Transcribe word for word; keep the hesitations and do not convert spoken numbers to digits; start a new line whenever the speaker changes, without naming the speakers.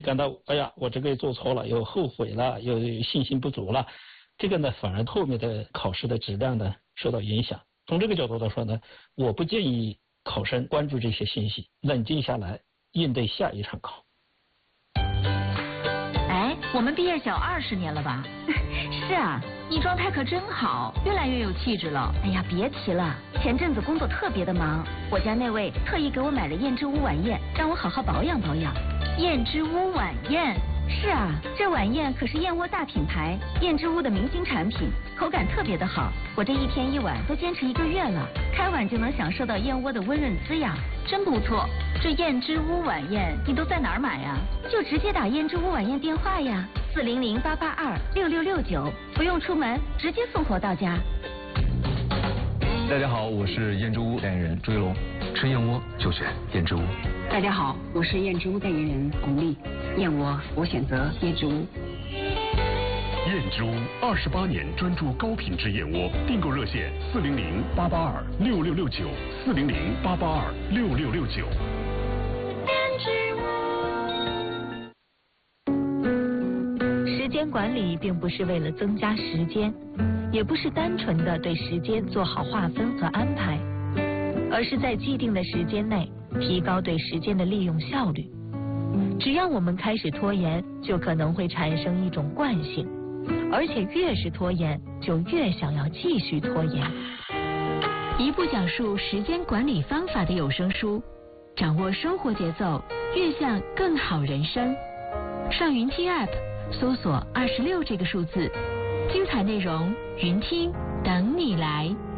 感到哎呀，我这个做错了，又后悔了，又信心不足了，这个呢，反而后面的考试的质量呢受到影响。从这个角度来说呢，我不建议考生关注这些信息，冷静下来应对下一场考。
哎，我们毕业小二十年了吧？
是啊，
你状态可真好，越来越有气质了。
哎呀，别提了，前阵子工作特别的忙，我家那位特意给我买了燕之屋晚宴，让我好好保养保养。
燕之屋晚宴？
是啊，这晚宴可是燕窝大品牌燕之屋的明星产品，口感特别的好。我这一天一碗都坚持一个月了，开碗就能享受到燕窝的温润滋养，
真不错。这燕之屋晚宴你都在哪儿买呀？
就直接打燕之屋晚宴电话呀，四零零八八二六六六九，不用出门，直接送货到家。
大家好，我是燕之屋代言人朱一龙，吃燕窝就选燕之屋。
大家好，我是燕之屋代言人巩俐，燕窝我选择燕之屋。
燕之屋二十八年专注高品质燕窝，订购热线四零零八八二六六六九，四零零八八二六六六九。
时间管理并不是为了增加时间，也不是单纯的对时间做好划分和安排，而是在既定的时间内提高对时间的利用效率。只要我们开始拖延，就可能会产生一种惯性，而且越是拖延，就越想要继续拖延。
一部讲述时间管理方法的有声书，掌握生活节奏，悦向更好人生。上云听 App 搜索二十六这个数字，精彩内容云听等你来。